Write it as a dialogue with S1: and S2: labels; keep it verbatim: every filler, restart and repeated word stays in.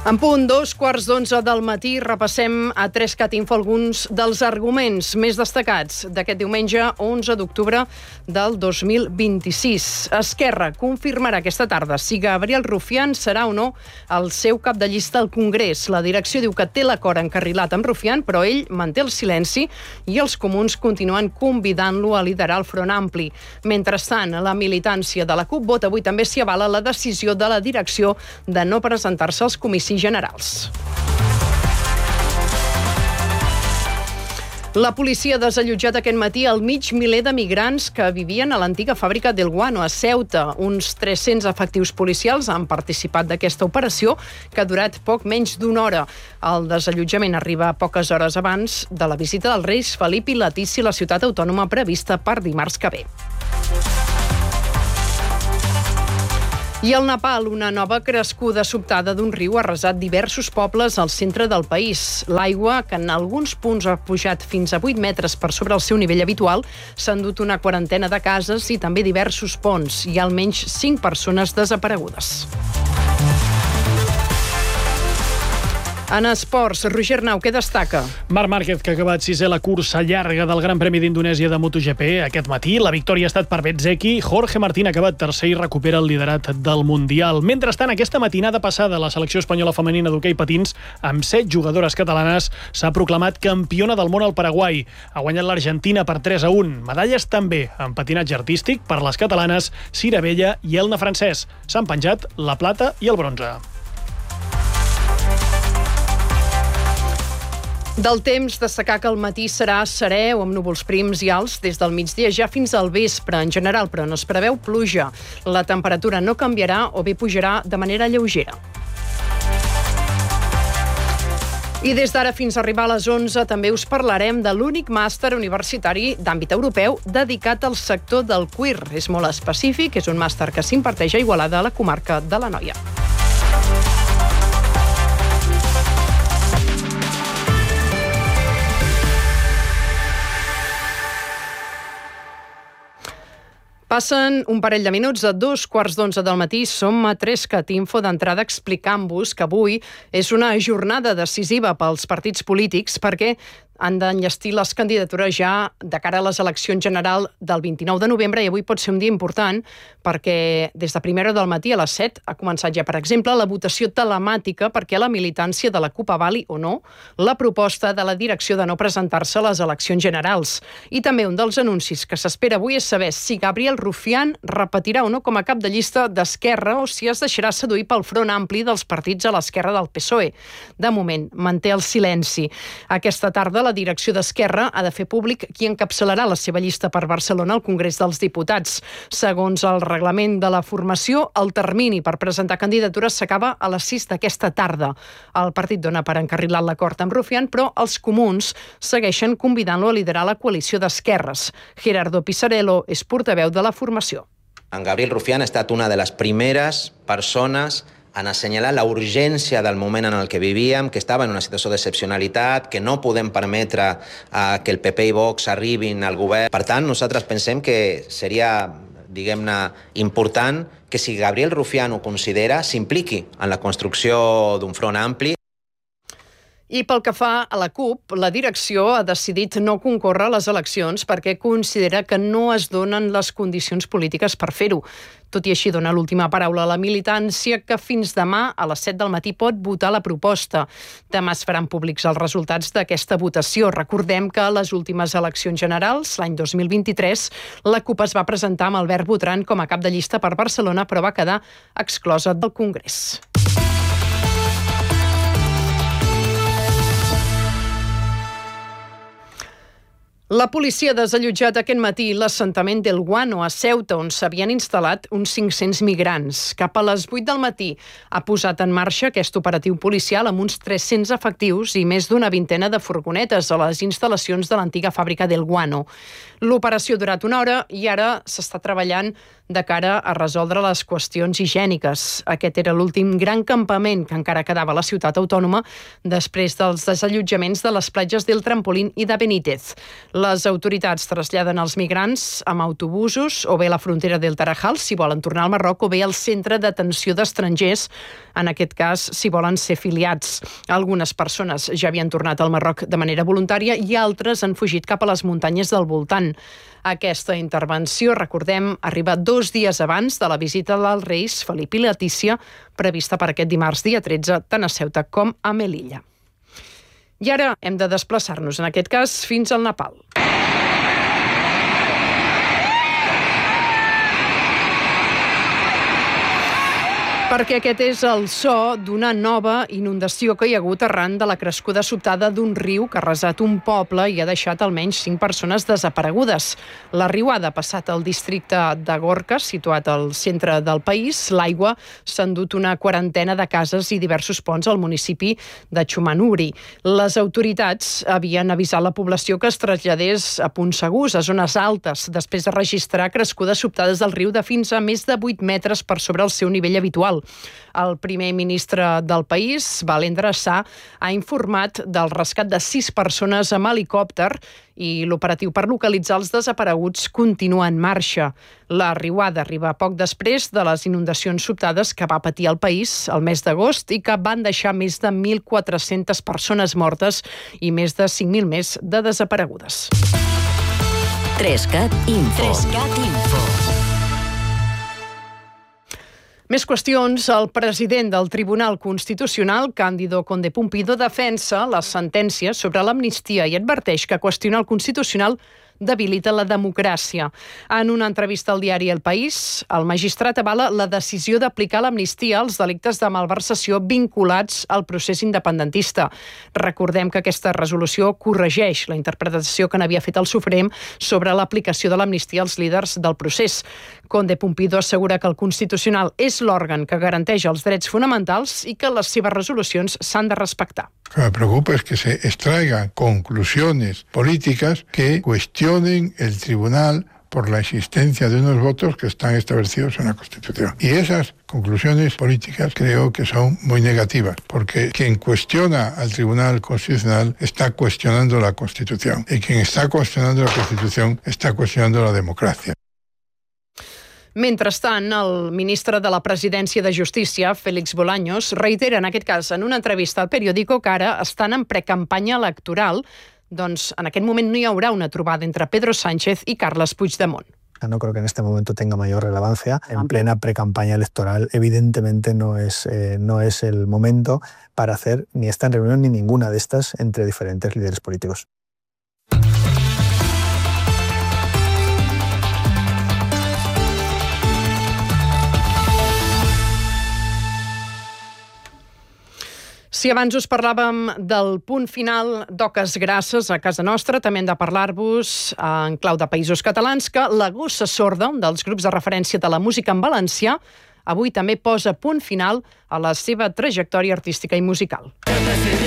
S1: En punt, dos quarts d'onze del matí, repassem a Trescat Info alguns dels arguments més destacats d'aquest diumenge onze d'octubre del dos mil vint-i-sis. Esquerra confirmarà aquesta tarda si Gabriel Rufián serà o no el seu cap de llista al Congrés. La direcció diu que té l'acord encarrilat amb Rufián, però ell manté el silenci i els comuns continuen convidant-lo a liderar el Front Ampli. Mentrestant, la militància de la CUP vota avui també s'hi avala la decisió de la direcció de no presentar-se als comicis generals. La policia ha desallotjat aquest matí el mig miler de migrants que vivien a l'antiga fàbrica del Guano, a Ceuta. Uns tres-cents efectius policials han participat d'aquesta operació, que ha durat poc menys d'una hora. El desallotjament arriba poques hores abans de la visita dels reis Felip i Letícia a la ciutat autònoma prevista per dimarts que ve. I al Nepal, una nova crescuda sobtada d'un riu ha arrasat diversos pobles al centre del país. L'aigua, que en alguns punts ha pujat fins a vuit metres per sobre el seu nivell habitual, s'ha endut una quarantena de cases i també diversos ponts. Hi ha almenys cinc persones desaparegudes. En esports, Roger Arnau, què destaca?
S2: Marc Márquez, que ha acabat sisè la cursa llarga del Gran Premi d'Indonèsia de MotoGP aquest matí. La victòria ha estat per Bezzecchi. Jorge Martín ha acabat tercer i recupera el liderat del Mundial. Mentrestant, aquesta matinada passada, la selecció espanyola femenina d'hoquei patins, amb set jugadores catalanes, s'ha proclamat campiona del món al Paraguai. Ha guanyat l'Argentina per tres a un. Medalles també en patinatge artístic per les catalanes Cira Bella i Elna Francès. S'han penjat la plata i el bronze.
S1: Del temps, destacar que el matí serà serè o amb núvols prims i alts des del migdia ja fins al vespre en general, però no es preveu pluja. La temperatura no canviarà o bé pujarà de manera lleugera. I des d'ara fins a arribar a les onze també us parlarem de l'únic màster universitari d'àmbit europeu dedicat al sector del cuir. És molt específic, és un màster que s'imparteix a Igualada, a la comarca de l'Anoia. Passen un parell de minuts de dos quarts d'onze del matí. Som a Trescat Info, d'entrada explicant-vos que avui és una jornada decisiva pels partits polítics perquè han d'enllestir les candidatures ja de cara a les eleccions generals del vint-i-nou de novembre i avui pot ser un dia important perquè des de primera hora del matí a les set ha començat ja, per exemple, la votació telemàtica perquè la militància de la CUP avali o no la proposta de la direcció de no presentar-se a les eleccions generals. I també un dels anuncis que s'espera avui és saber si Gabriel Rufián repetirà o no com a cap de llista d'Esquerra o si es deixarà seduir pel front ampli dels partits a l'esquerra del P S O E. De moment, manté el silenci. Aquesta tarda la direcció d'Esquerra ha de fer públic qui encapçalarà la seva llista per Barcelona al Congrés dels Diputats. Segons el reglament de la formació, el termini per presentar candidatures s'acaba a les sis d'aquesta tarda. El partit dona per encarrilat l'acord amb Rufián, però els comuns segueixen convidant-lo a liderar la coalició d'esquerres. Gerardo Pisarello és portaveu de la formació.
S3: En Gabriel Rufián ha estat una de les primeres persones en assenyalar la urgència del moment en el que vivíem, que estava en una situació d'excepcionalitat, que no podem permetre uh, que el P P i Vox arribin al govern. Per tant, nosaltres pensem que seria, diguem-ne, important que si Gabriel Rufián ho considera, s'impliqui en la construcció d'un front ampli.
S1: I pel que fa a la CUP, la direcció ha decidit no concórrer a les eleccions perquè considera que no es donen les condicions polítiques per fer-ho. Tot i així, dona l'última paraula a la militància que fins demà a les set del matí pot votar la proposta. Demà es faran públics els resultats d'aquesta votació. Recordem que a les últimes eleccions generals, l'any dos mil vint-i-tres, la CUP es va presentar amb Albert Botran com a cap de llista per Barcelona, però va quedar exclosa del Congrés. La policia ha desallotjat aquest matí l'assentament del Guano a Ceuta, on s'havien instal·lat uns cinc-cents migrants. Cap a les vuit del matí ha posat en marxa aquest operatiu policial amb uns tres-cents efectius i més d'una vintena de furgonetes a les instal·lacions de l'antiga fàbrica del Guano. L'operació ha durat una hora i ara s'està treballant de cara a resoldre les qüestions higièniques. Aquest era l'últim gran campament que encara quedava a la ciutat autònoma després dels desallotjaments de les platges del Trampolín i de Benítez. Les autoritats traslladen els migrants amb autobusos o bé a la frontera del Tarajal si volen tornar al Marroc o bé al centre d'atenció d'estrangers, en aquest cas si volen ser filiats. Algunes persones ja havien tornat al Marroc de manera voluntària i altres han fugit cap a les muntanyes del voltant. Aquesta intervenció, recordem, arriba dos dies abans de la visita dels reis Felip i Letícia, prevista per aquest dimarts dia tretze, tant a Ceuta com a Melilla. I ara hem de desplaçar-nos, en aquest cas, fins al Nepal. Perquè aquest és el so d'una nova inundació que hi ha hagut arran de la crescuda sobtada d'un riu que ha arrasat un poble i ha deixat almenys cinc persones desaparegudes. La riuada ha passat al districte de Gorka, situat al centre del país. L'aigua s'ha endut una quarantena de cases i diversos ponts al municipi de Chumanuri. Les autoritats havien avisat la població que es traslladés a punts segurs, a zones altes, després de registrar crescudes sobtades del riu de fins a més de vuit metres per sobre el seu nivell habitual. El primer ministre del país, Balendra Shah, ha informat del rescat de sis persones amb helicòpter i l'operatiu per localitzar els desapareguts continua en marxa. La riuada arriba poc després de les inundacions sobtades que va patir el país el mes d'agost i que van deixar més de mil quatre-centes persones mortes i més de cinc mil més de desaparegudes.
S4: Trescat Info. Trescat Info.
S1: Més qüestions. El president del Tribunal Constitucional, Cándido Condé-Pumpido, defensa les sentències sobre l'amnistia i adverteix que qüestionar el Constitucional debilita la democràcia. En una entrevista al diari El País, el magistrat avala la decisió d'aplicar l'amnistia als delictes de malversació vinculats al procés independentista. Recordem que aquesta resolució corregeix la interpretació que n'havia fet el Suprem sobre l'aplicació de l'amnistia als líders del procés. Condé-Pumpido assegura que el Constitucional és l'òrgan que garanteix els drets fonamentals i que les seves resolucions s'han de respectar.
S5: Lo que me preocupa es que se extraigan conclusiones políticas que cuestionen el tribunal por la existencia de unos votos que están establecidos en la Constitución. Y esas conclusiones políticas creo que son muy negativas, porque quien cuestiona al Tribunal Constitucional está cuestionando la Constitución, y quien está cuestionando la Constitución está cuestionando la democracia.
S1: Mentrestant, el ministre de la Presidència de Justícia, Félix Bolaños, reitera en aquest cas en una entrevista al periòdico que ara estan en precampanya electoral, doncs en aquest moment no hi haurà una trobada entre Pedro Sánchez y Carles Puigdemont.
S6: No creo que en este momento tenga mayor relevancia. En plena precampaña electoral, evidentemente no es, eh, no es el momento para hacer ni esta reunión ni ninguna de estas entre diferentes líderes políticos.
S1: Si abans us parlàvem del punt final d'Oques Grasses a casa nostra, també hem de parlar-vos en clau de països catalans que la Gossa Sorda, un dels grups de referència de la música en valencià, avui també posa punt final a la seva trajectòria artística i musical.